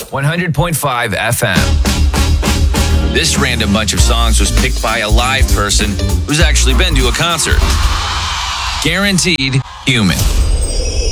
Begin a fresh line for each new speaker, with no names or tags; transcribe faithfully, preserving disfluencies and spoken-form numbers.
one hundred point five F M. This random bunch of songs was picked by a live person who's actually been to a concert. Guaranteed human.